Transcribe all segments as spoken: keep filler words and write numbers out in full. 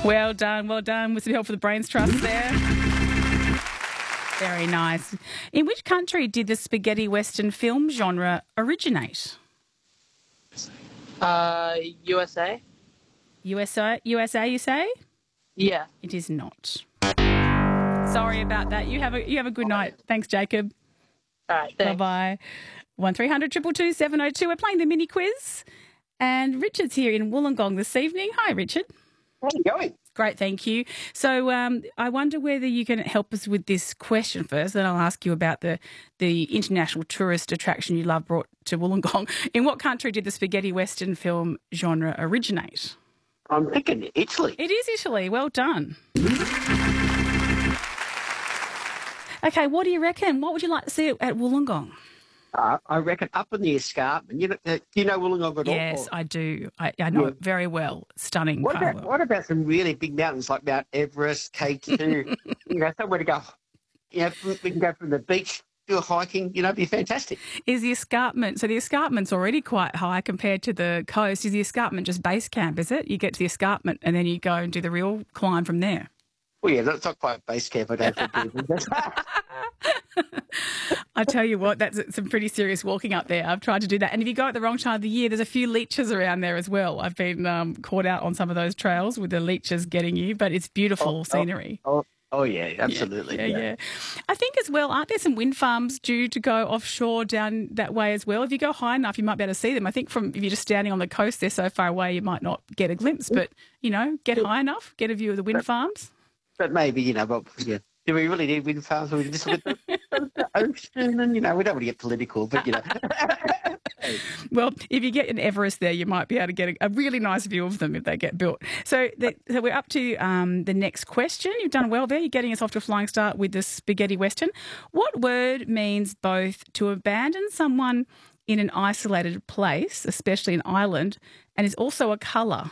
Well done, well done. With some help for the Brains Trust there. Very nice. In which country did the spaghetti western film genre originate? Uh, U S A? U S A, U S A, you say? Yeah. It is not. Sorry about that. You have a you have a good night. Thanks, Jacob. All right, thanks. Bye-bye. one three hundred two two two seven oh two. We're playing the mini quiz. And Richard's here in Wollongong this evening. Hi, Richard. How you going? Great, thank you. So um, I wonder whether you can help us with this question first, then I'll ask you about the, the international tourist attraction you love brought to Wollongong. In what country did the spaghetti western film genre originate? I'm thinking Italy. It is Italy. Well done. Okay, what do you reckon? What would you like to see at Wollongong? Uh, I reckon up in the escarpment. You know, uh, do you know Wollongong at all? Yes, I do. I, I know Yeah. it very well. Stunning. What part of about, the what about some really big mountains like Mount Everest, K two? You know, somewhere to go. You know, we can go from the beach, do a hiking. You know, it'd be fantastic. Is the escarpment, so the escarpment's already quite high compared to the coast. Is the escarpment just base camp, is it? You get to the escarpment and then you go and do the real climb from there? Well, yeah, that's not quite base camp. I don't think. I tell you what, that's some pretty serious walking up there. I've tried to do that. And if you go at the wrong time of the year, there's a few leeches around there as well. I've been um, caught out on some of those trails with the leeches getting you, but it's beautiful Oh, oh, scenery. Oh, oh yeah, absolutely. Yeah, yeah, yeah. I think as well, aren't there some wind farms due to go offshore down that way as well? If you go high enough, you might be able to see them. I think from if you're just standing on the coast, they're so far away, you might not get a glimpse. But, you know, get high enough, get a view of the wind farms. But maybe, you know, but, yeah. Do we really need wind farms? We just look at the, the ocean and, you know, we don't want to get political, but, you know. Well, if you get an Everest there, you might be able to get a, a really nice view of them if they get built. So, the, so we're up to um, the next question. You've done well there. You're getting us off to a flying start with the spaghetti western. What word means both to abandon someone in an isolated place, especially an island, and is also a colour?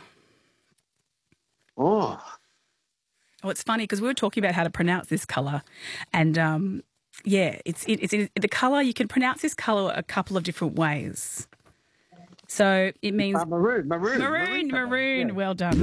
Oh. Oh, it's funny because we were talking about how to pronounce this colour, and um, yeah, it's it, it's it, the colour. You can pronounce this colour a couple of different ways. So it means Uh, maroon, maroon, maroon, maroon. Yeah. Well done.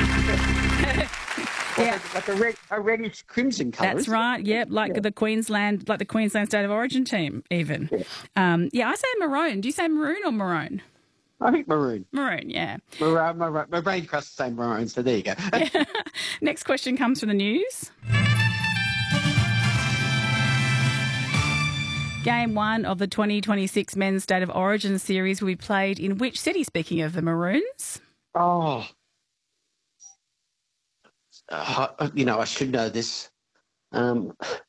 Yeah, like a, red, a reddish crimson colour. That's isn't right. it? Yep, like Yeah. the Queensland, like the Queensland State of Origin team, even. Yeah. Um, yeah, I say maroon. Do you say maroon or maroon? I think maroon. Maroon, yeah. Maroon, maroon. My brain trusts the same maroon, so there you go. Next question comes from the news. Game one of the twenty twenty-six Men's State of Origin series will be played in which city, speaking of the Maroons? Oh. Uh, you know, I should know this. Um,